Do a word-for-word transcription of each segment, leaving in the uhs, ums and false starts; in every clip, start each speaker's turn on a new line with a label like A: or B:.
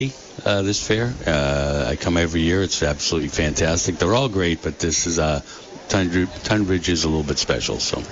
A: uh, this fair. Uh, I come every year. It's absolutely fantastic. They're all great, but this is uh, Tunbridge is a little bit special. So,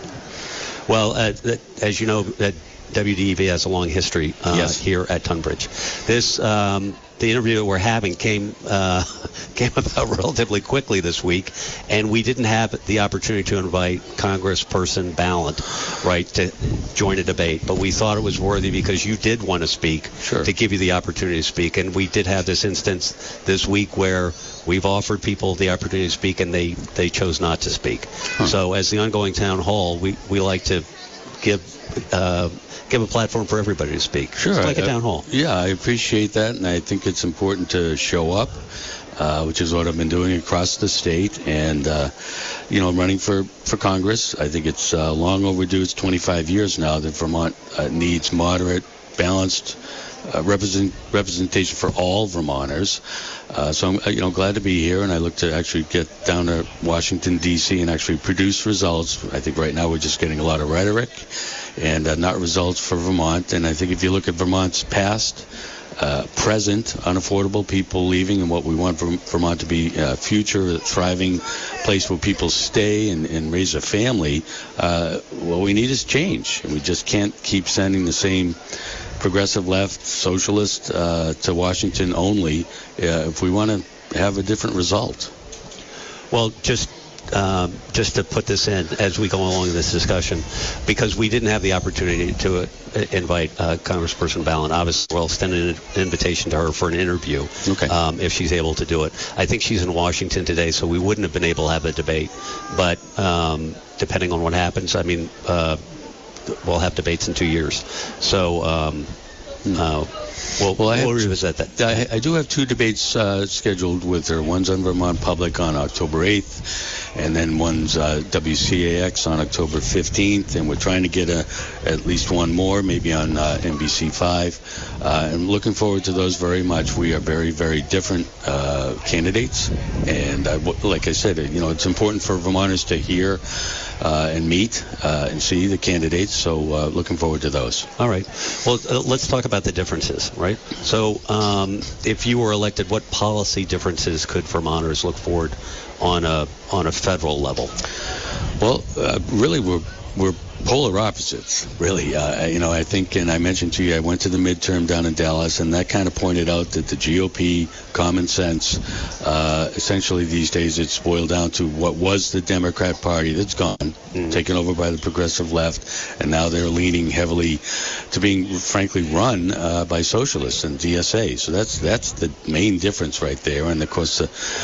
B: well, uh, as you know, that W D E V has a long history uh,
A: yes.
B: here at Tunbridge. This um, the interview that we're having came uh, came about relatively quickly this week, and we didn't have the opportunity to invite Congressperson Ballant, right, to join a debate. But we thought it was worthy because you did want to speak,
A: sure.
B: to give you the opportunity to speak. And we did have this instance this week where we've offered people the opportunity to speak, and they, they chose not to speak.
A: Huh.
B: So as the ongoing town hall, we, we like to give uh, give a platform for everybody to speak.
A: Sure.
B: It's like a
A: I,
B: town hall.
A: Yeah, I appreciate that, and I think it's important to show up, uh, which is what I've been doing across the state. And, uh, you know, running for, for Congress, I think it's uh, long overdue. It's twenty-five years now that Vermont uh, needs moderate, balanced uh, represent, representation for all Vermonters. Uh, so I'm, you know, glad to be here, and I look to actually get down to Washington, D C and actually produce results. I think right now we're just getting a lot of rhetoric and uh, not results for Vermont. And I think if you look at Vermont's past, uh, present, unaffordable people leaving, and what we want Vermont to be a future, a thriving place where people stay and, and raise a family, uh, what we need is change. And we just can't keep sending the same progressive left socialist uh, to Washington only uh, if we want to have a different result.
B: Well, just um, just to put this in as we go along in this discussion, because we didn't have the opportunity to uh, invite uh, Congressperson Ballant. Obviously, we'll extend an invitation to her for an interview
A: okay.
B: um, if she's able to do it. I think she's in Washington today, so we wouldn't have been able to have a debate. But um, depending on what happens, I mean, uh, we'll have debates in two years. So um, uh, we'll,
A: well, I
B: we'll
A: have,
B: revisit that.
A: I, I do have two debates uh, scheduled with her. One's on Vermont Public on October eighth, and then one's uh, W C A X on October fifteenth, and we're trying to get a, at least one more, maybe on uh, N B C five. Uh, I'm looking forward to those very much. We are very, very different uh, candidates, and I, like I said, you know, it's important for Vermonters to hear Uh, and meet uh, and see the candidates, so uh, looking forward to those.
B: All right. Well, uh, let's talk about the differences, right? So um, if you were elected, what policy differences could Vermonters look forward on a on a federal level?
A: Well, uh, really, we're we're polar opposites, really. Uh, you know, I think, and I mentioned to you, I went to the midterm down in Dallas, and that kind of pointed out that the G O P, common sense, uh, essentially these days it's boiled down to what was the Democrat Party that's gone, mm-hmm. taken over by the progressive left, and now they're leaning heavily to being, frankly, run uh, by socialists and D S A. So that's that's the main difference right there. And, of course, uh,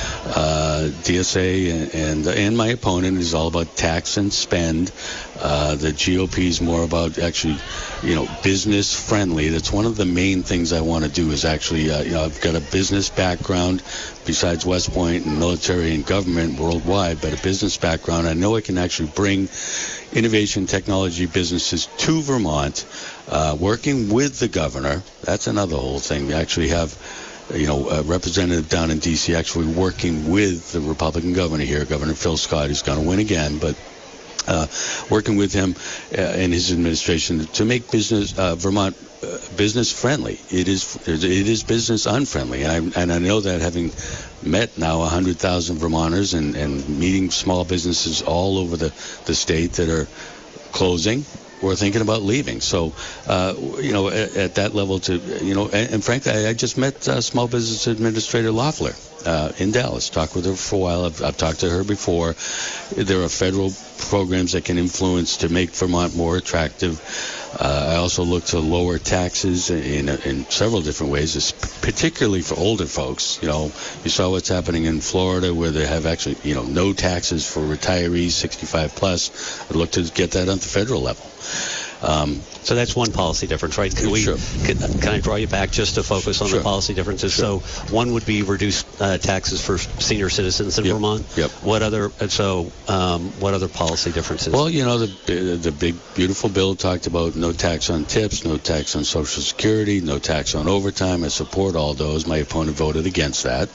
A: uh, D S A and, and, and my opponent is all about tax and spend. Uh, the G O P is more about actually, you know, business friendly. That's one of the main things I want to do is actually, uh, you know, I've got a business background besides West Point and military and government worldwide, but a business background. I know I can actually bring innovation technology businesses to Vermont, uh, working with the governor. That's another whole thing. We actually have, you know, a representative down in D C actually working with the Republican governor here, Governor Phil Scott, who's going to win again, but Uh, working with him uh, and his administration to make business uh, Vermont uh, business friendly. It is it is business unfriendly, and I and I know that having met now one hundred thousand Vermonters and, and meeting small businesses all over the, the state that are closing or thinking about leaving. So, uh, you know, at, at that level, to you know, and, and frankly, I, I just met uh, Small Business Administrator Loeffler uh, in Dallas. Talked with her for a while. I've, I've talked to her before. There are federal programs that can influence to make Vermont more attractive. Uh, I also look to lower taxes in, in several different ways, particularly for older folks. You know, you saw what's happening in Florida where they have actually, you know, no taxes for retirees sixty-five plus. I'd look to get that on the federal level. Um,
B: so that's one policy difference, right? Can we?
A: Sure.
B: Can, can I draw you back just to focus on
A: sure.
B: the policy differences?
A: Sure.
B: So one would be reduced uh, taxes for senior citizens in
A: yep.
B: Vermont.
A: Yep.
B: What other? So um, what other policy differences?
A: Well, you know, the the big beautiful bill talked about no tax on tips, no tax on Social Security, no tax on overtime. I support all those. My opponent voted against that.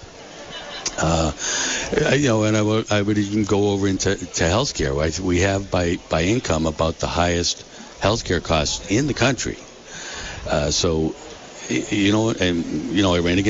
A: Uh, you know, and I, w- I would even go over into to healthcare. We have by by income about the highest healthcare costs in the country. Uh, so, you know, and you know, I ran against